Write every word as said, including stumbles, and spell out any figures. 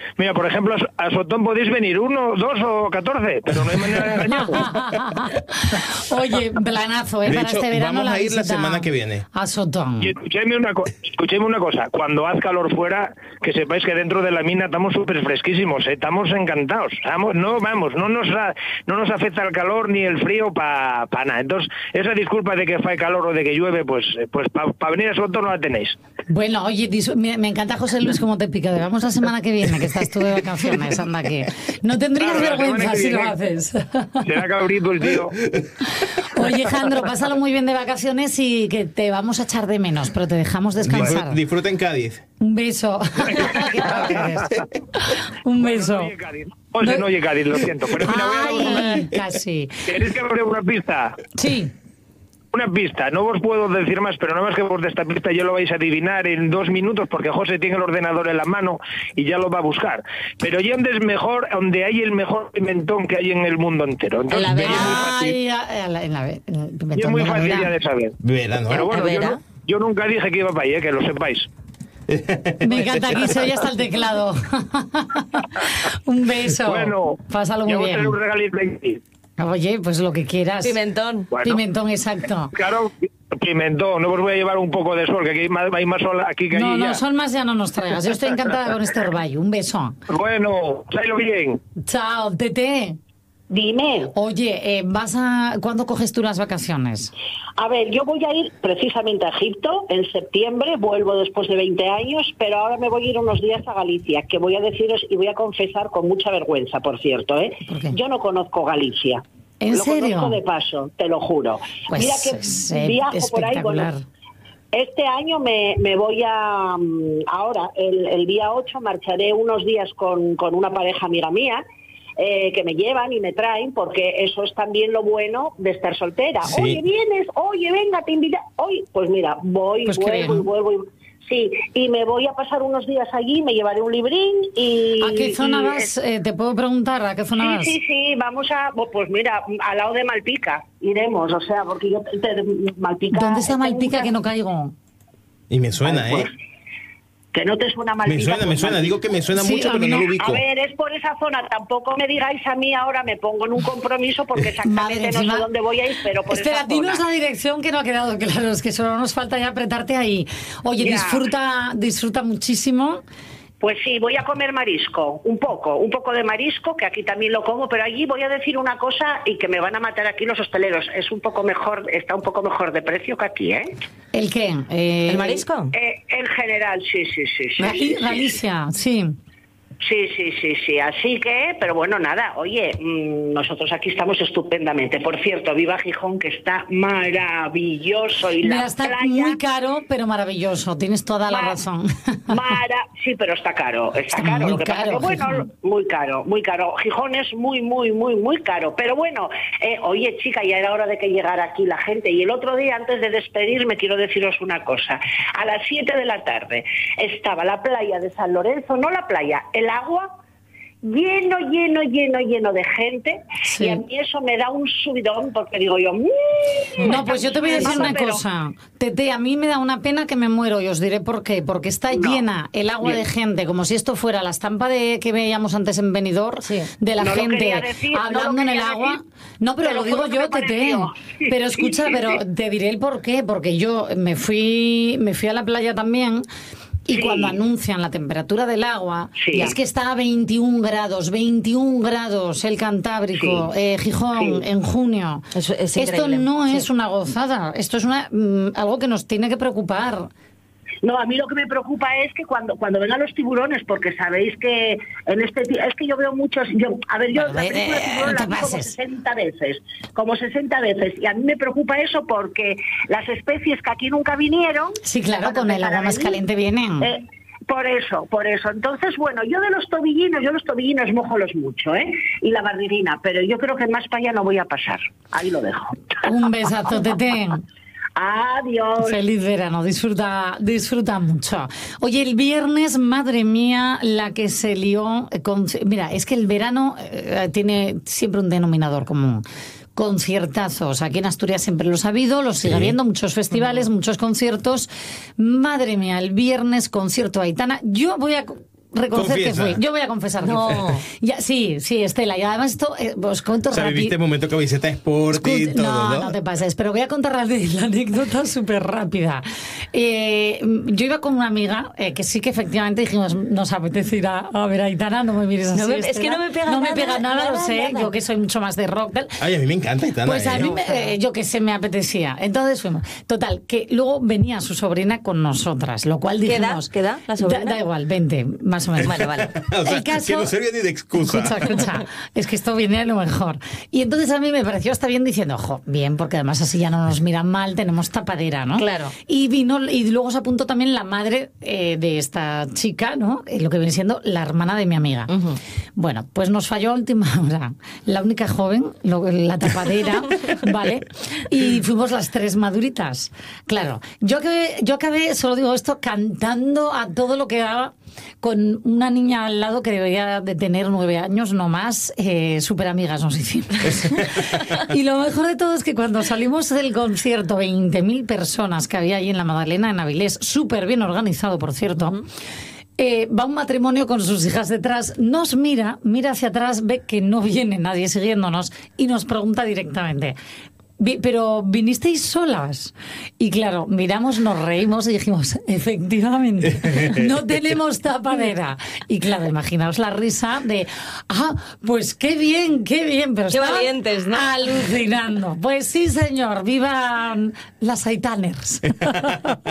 Mira, por ejemplo, a Sotón podéis venir uno, dos o catorce, pero no hay manera de engañaros. Oye, planazo, ¿eh? De Para hecho, este verano vamos la a ir la visita semana que viene. a Sotón. Y escuchadme una, co- escuchadme una cosa, cuando haz calor fuera, que sepáis que dentro de la mina estamos súper fresquísimos, ¿eh? Estamos encantados. Estamos, no, vamos, no nos, a- no nos afecta el calor ni el frío para pa nada. Entonces, esa disculpa de que fae calor o de que llueve, pues, eh, pues para pa venir a Sotón no la tenéis. Bueno, oye, dis- me, me encanta José Luis cómo te pica. Vamos la semana que viene, que estás tú de vacaciones, anda aquí. No tendrías Claro, la vergüenza semana que si lo viene. haces. Será cabrito el tío. Oye, Jandro, pásalo muy bien de vacaciones y que te vamos a echar de menos, pero te dejamos descansar. Disfrut- Disfruta en Cádiz. Un beso. Qué raro que eres. Un beso. No oye Cádiz. José, no oye Cádiz, lo siento. Pero mira, voy a daros una- Ay, casi. ¿Queréis que os dé una pista? Sí. Una pista, no os puedo decir más, pero nada más que por de esta pista ya lo vais a adivinar en dos minutos porque José tiene el ordenador en la mano y ya lo va a buscar. Pero ya donde es mejor, donde hay el mejor pimentón que hay en el mundo entero. En Entonces, la ya es muy fácil, Ay, a- a la- en la- en el ya es pimentón muy de la fácil Vera. ya de saber. Verano. Pero bueno, A yo, ver, no- yo nunca dije que iba para ahí, eh, que lo sepáis. Me encanta, aquí se oye hasta el teclado. Un beso. Bueno, Pásalo ya muy os bien. traeré un regalito ahí. Oye, pues lo que quieras. Pimentón. Bueno. Pimentón, exacto. Claro, pimentón, no os voy a llevar un poco de sol, que aquí hay más, hay más sol aquí que No, allí no, ya. son más ya no nos traigas. Yo estoy encantada con este orvallo. Un beso. Bueno, sáilo bien. Chao, Tete. Dime, Oye, eh, ¿vas a cuándo coges tú las vacaciones? a ver, yo voy a ir precisamente a Egipto en septiembre, vuelvo después de veinte años, pero ahora me voy a ir unos días a Galicia, que voy a deciros y voy a confesar con mucha vergüenza, por cierto, ¿eh? ¿Por qué? Yo no conozco Galicia. ¿En lo serio? conozco de paso, te lo juro. Pues Mira que es, eh, viajo por ahí, espectacular. bueno, este año me, me voy a... mm, Ahora, el, el día ocho, marcharé unos días con, con una pareja amiga mía, eh, que me llevan y me traen, porque eso es también lo bueno de estar soltera. Sí. Oye, vienes, oye, venga, te invito. Hoy, pues mira, voy, Pues qué vuelvo y bien. vuelvo. y- Sí, y me voy a pasar unos días allí, me llevaré un librín y... ¿A qué zona y- vas? Eh, ¿Te puedo preguntar a qué zona Sí, vas? sí, sí, vamos a, pues mira, al lado de Malpica iremos, o sea, porque yo, te- Malpica... ¿Dónde está tengo Malpica muchas- que no caigo? Y me suena, Ay, pues, ¿eh? Que no te suena Malpica. Me suena, me pues, suena. Malpica. Digo que me suena Sí, mucho, a pero mí no lo no. ubico. A ver, es por esa zona, tampoco me digáis a mí ahora, me pongo en un compromiso porque exactamente Madre, no encima- sé dónde voy a ir, pero por Espera, esa dinos zona. la dirección que no ha quedado claro, es que solo nos falta ya apretarte ahí. Oye, Ya. disfruta, disfruta muchísimo. Pues sí, voy a comer marisco, un poco, un poco de marisco, que aquí también lo como, pero allí voy a decir una cosa y que me van a matar aquí los hosteleros. Es un poco mejor, está un poco mejor de precio que aquí, ¿eh? ¿El qué? Eh, ¿El marisco? Eh, en general, sí, sí, sí. sí, Gali- sí, sí. Galicia, sí. Sí, sí, sí, sí. Así que, pero bueno, nada, oye, mmm, nosotros aquí estamos estupendamente. Por cierto, viva Gijón, que está maravilloso y Mira, la está playa... muy caro, pero maravilloso. Tienes toda la Ma- razón. Mara, sí, pero está caro, está, Está caro. muy Lo que pasa caro, que, bueno, Gijón. muy caro, muy caro. Gijón es muy, muy, muy, muy caro. Pero bueno, eh, oye, chica, ya era hora de que llegara aquí la gente. Y el otro día, antes de despedirme, quiero deciros una cosa. A las siete de la tarde estaba la playa de San Lorenzo, no la playa, el agua... lleno, lleno, lleno, lleno de gente, Sí. y a mí eso me da un subidón porque digo yo... mmm, No, pues yo te voy a decir estamos una pero- cosa. Tete, a mí me da una pena que me muero y os diré por qué. Porque está No. llena el agua de gente, como si esto fuera la estampa de que veíamos antes en Benidorm, de la No lo gente quería decir, no lo hablando en el quería agua. decir, No, pero te lo lo digo juro que yo, me Tete. pareció. Pero Sí, escucha, sí, pero sí. te diré el por qué. Porque yo me fui, me fui a la playa también. Y Sí. cuando anuncian la temperatura del agua, Sí. y es que está a veintiún grados, veintiún grados el Cantábrico, Sí. eh, Gijón, Sí. en junio. Eso es Esto increíble. no Sí. es una gozada, esto es una mm, algo que nos tiene que preocupar. No, a mí lo que me preocupa es que cuando cuando vengan los tiburones, porque sabéis que en este ti- es que yo veo muchos, yo a ver, yo Bueno, la eh, película eh, Tiburón no la te vi como pases. sesenta veces, como sesenta veces, y a mí me preocupa eso porque las especies que aquí nunca vinieron... Sí, claro, van a con el empezar agua a más venir. caliente vienen. Eh, por eso, por eso. Entonces, bueno, yo de los tobillinos, yo los tobillinos mojolos mucho, ¿eh? Y la bardirina, pero yo creo que más para allá no voy a pasar. Ahí lo dejo. Un besazo, Tete. Adiós. Feliz verano, disfruta, disfruta mucho. Oye, el viernes, madre mía, la que se lió con... Mira, es que el verano eh, tiene siempre un denominador común. Conciertazos. Aquí en Asturias siempre los ha habido, los sigue Sí. habiendo, muchos festivales, muchos conciertos. Madre mía, el viernes concierto Aitana. Yo voy a reconocer Confiesa. que fui. Yo voy a confesar No. que fui. Ya, sí, sí, Estela. Y además esto, eh, os cuento O sea, rápido. viviste el momento camiseta Sport y Escut- todo, no, ¿no? no te pases, pero voy a contar la, la anécdota súper rápida. Eh, yo iba con una amiga eh, que sí que efectivamente dijimos, nos apetece ir a, a ver a Aitana, no me mires así. No me- es Estela. que no me pega No me nada, pega nada, lo nada, sé, nada. yo que soy mucho más de rock. Tal. Ay, a mí me encanta Aitana, Pues a ¿eh? mí, me- eh, yo que sé, me apetecía. Entonces fuimos. Total, que luego venía su sobrina con nosotras, lo cual ¿Qué edad? dijimos... ¿Qué edad la sobrina? Da, da igual, veinte, más o menos. Vale, vale. O sea, El caso- que no servía ni de excusa. Escucha, escucha. Es que esto viene a lo mejor. Y entonces a mí me pareció hasta bien diciendo, ojo, bien, porque además así ya no nos miran mal, tenemos tapadera, ¿no? Claro. Y vino, y luego se apuntó también la madre eh, de esta chica, ¿no? Eh, lo que viene siendo la hermana de mi amiga. Ujú. Bueno, pues nos falló a última hora. La única joven, lo- la tapadera, ¿vale? Y fuimos las tres maduritas. Claro, yo acabé, yo acabé, solo digo esto, cantando a todo lo que daba con una niña al lado que debería de tener nueve años, no más, eh, súper amigas nos hicimos. Y lo mejor de todo es que cuando salimos del concierto, veinte mil personas que había allí en la Magdalena, en Avilés, súper bien organizado, por cierto, eh, va un matrimonio con sus hijas detrás, nos mira, mira hacia atrás, ve que no viene nadie siguiéndonos y nos pregunta directamente, "Vi- pero ¿vinisteis solas?". Y claro, miramos, nos reímos y dijimos, efectivamente, no tenemos tapadera. Y claro, imaginaos la risa de, ah, pues qué bien, qué bien, pero Qué estaban valientes, ¿no? alucinando. Pues sí, señor, vivan las Aitaners.